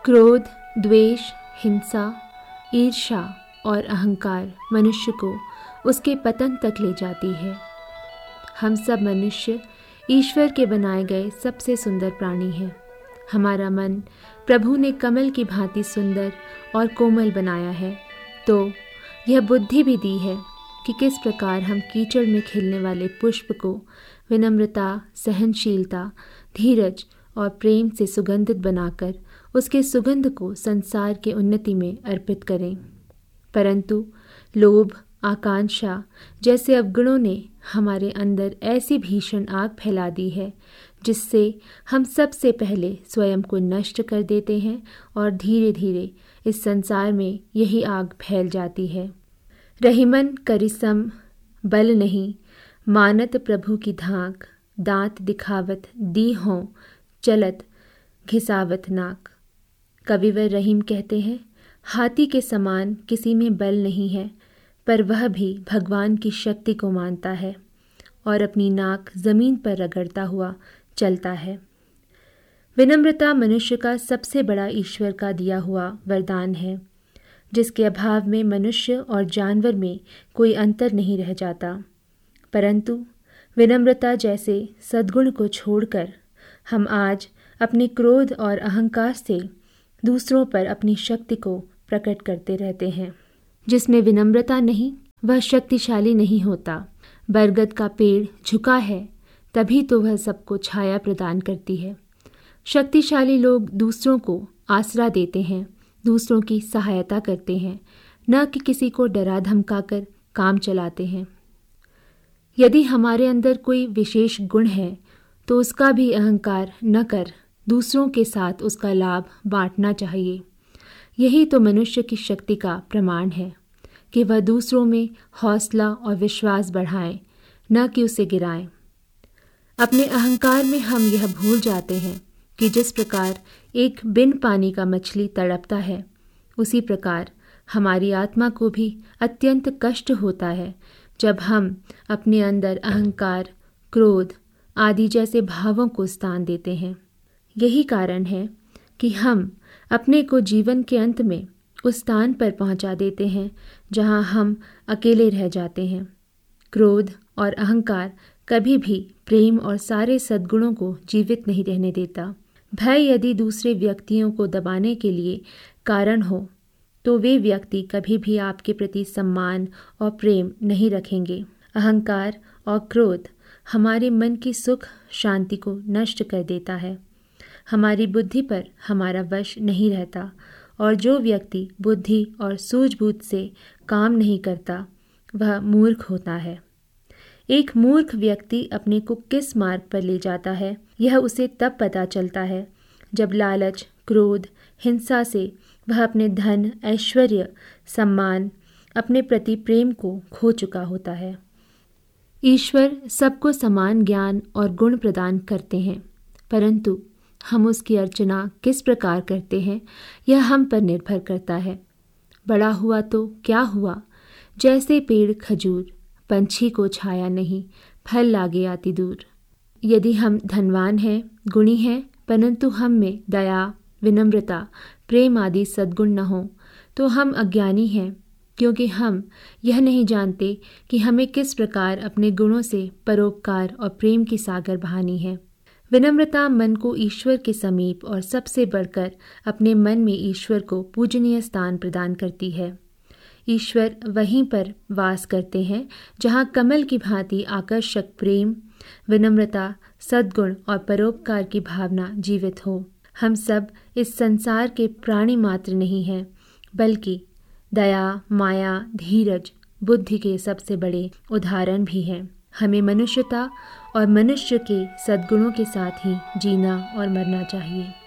क्रोध, द्वेष, हिंसा, ईर्ष्या और अहंकार मनुष्य को उसके पतन तक ले जाती है। हम सब मनुष्य ईश्वर के बनाए गए सबसे सुंदर प्राणी हैं। हमारा मन प्रभु ने कमल की भांति सुंदर और कोमल बनाया है, तो यह बुद्धि भी दी है कि किस प्रकार हम कीचड़ में खिलने वाले पुष्प को विनम्रता, सहनशीलता, धीरज और प्रेम से सुगंधित बनाकर उसके सुगंध को संसार के उन्नति में अर्पित करें। परंतु लोभ, आकांक्षा जैसे अवगुणों ने हमारे अंदर ऐसी भीषण आग फैला दी है जिससे हम सबसे पहले स्वयं को नष्ट कर देते हैं और धीरे धीरे इस संसार में यही आग फैल जाती है। रहीमन करिसम बल नहीं, मानत प्रभु की धाक, दांत दिखावत दी हों, चलत घिसावत नाक। कविवर रहीम कहते हैं, हाथी के समान किसी में बल नहीं है, पर वह भी भगवान की शक्ति को मानता है और अपनी नाक जमीन पर रगड़ता हुआ चलता है। विनम्रता मनुष्य का सबसे बड़ा ईश्वर का दिया हुआ वरदान है, जिसके अभाव में मनुष्य और जानवर में कोई अंतर नहीं रह जाता। परंतु विनम्रता जैसे सद्गुण को छोड़कर हम आज अपने क्रोध और अहंकार से दूसरों पर अपनी शक्ति को प्रकट करते रहते हैं। जिसमें विनम्रता नहीं, वह शक्तिशाली नहीं होता। बरगद का पेड़ झुका है तभी तो वह सबको छाया प्रदान करती है। शक्तिशाली लोग दूसरों को आसरा देते हैं, दूसरों की सहायता करते हैं, न कि किसी को डरा धमकाकर काम चलाते हैं। यदि हमारे अंदर कोई विशेष गुण है तो उसका भी अहंकार न कर दूसरों के साथ उसका लाभ बांटना चाहिए। यही तो मनुष्य की शक्ति का प्रमाण है कि वह दूसरों में हौसला और विश्वास बढ़ाएं, न कि उसे गिराएं। अपने अहंकार में हम यह भूल जाते हैं कि जिस प्रकार एक बिन पानी का मछली तड़पता है, उसी प्रकार हमारी आत्मा को भी अत्यंत कष्ट होता है जब हम अपने अंदर अहंकार, क्रोध आदि जैसे भावों को स्थान देते हैं। यही कारण है कि हम अपने को जीवन के अंत में उस स्थान पर पहुंचा देते हैं जहां हम अकेले रह जाते हैं। क्रोध और अहंकार कभी भी प्रेम और सारे सद्गुणों को जीवित नहीं रहने देता। भय यदि दूसरे व्यक्तियों को दबाने के लिए कारण हो तो वे व्यक्ति कभी भी आपके प्रति सम्मान और प्रेम नहीं रखेंगे। अहंकार और क्रोध हमारे मन की सुख शांति को नष्ट कर देता है, हमारी बुद्धि पर हमारा वश नहीं रहता, और जो व्यक्ति बुद्धि और सूझबूझ से काम नहीं करता वह मूर्ख होता है। एक मूर्ख व्यक्ति अपने को किस मार्ग पर ले जाता है, यह उसे तब पता चलता है जब लालच, क्रोध, हिंसा से वह अपने धन, ऐश्वर्य, सम्मान, अपने प्रति प्रेम को खो चुका होता है। ईश्वर सबको समान ज्ञान और गुण प्रदान करते हैं, परंतु हम उसकी अर्चना किस प्रकार करते हैं यह हम पर निर्भर करता है। बड़ा हुआ तो क्या हुआ, जैसे पेड़ खजूर, पंछी को छाया नहीं, फल लागे आती दूर। यदि हम धनवान हैं, गुणी हैं, परंतु हम में दया, विनम्रता, प्रेम आदि सद्गुण न हो तो हम अज्ञानी हैं, क्योंकि हम यह नहीं जानते कि हमें किस प्रकार अपने गुणों से परोपकार और प्रेम की सागर बहानी है। विनम्रता मन को ईश्वर के समीप और सबसे बढ़कर अपने मन में ईश्वर को पूजनीय स्थान प्रदान करती है। ईश्वर वहीं पर वास करते हैं जहाँ कमल की भांति आकर्षक प्रेम, विनम्रता, सद्गुण और परोपकार की भावना जीवित हो। हम सब इस संसार के प्राणी मात्र नहीं हैं, बल्कि दया, माया, धीरज, बुद्धि के सबसे बड़े उदाहरण भी हैं। हमें मनुष्यता और मनुष्य के सद्गुणों के साथ ही जीना और मरना चाहिए।